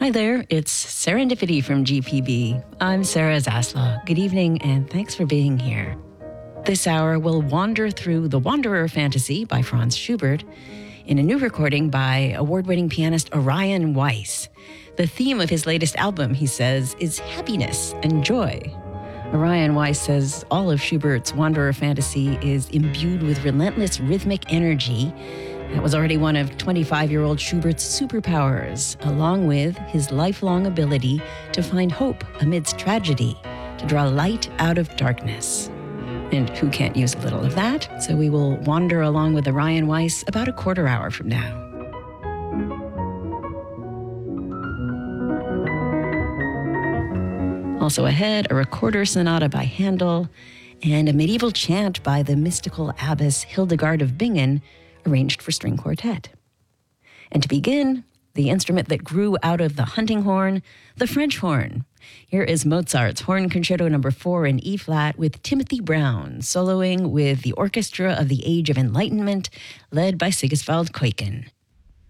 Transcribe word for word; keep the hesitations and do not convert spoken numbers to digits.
Hi there, it's Serendipity from G P B. I'm Sarah Zaslaw. Good evening, and thanks for being here. This hour, we'll wander through The Wanderer Fantasy by Franz Schubert in a new recording by award-winning pianist Orion Weiss. The theme of his latest album, he says, is happiness and joy. Orion Weiss says all of Schubert's Wanderer Fantasy is imbued with relentless rhythmic energy. That was already one of twenty-five-year-old Schubert's superpowers, along with his lifelong ability to find hope amidst tragedy, to draw light out of darkness. And who can't use a little of that? So we will wander along with Orion Weiss about a quarter hour from now. Also ahead, a recorder sonata by Handel and a medieval chant by the mystical abbess Hildegard of Bingen, arranged for string quartet. And to begin, the instrument that grew out of the hunting horn, the French horn. Here is Mozart's Horn Concerto Number four in E-flat with Timothy Brown, soloing with the Orchestra of the Age of Enlightenment, led by Sigiswald Kuiken.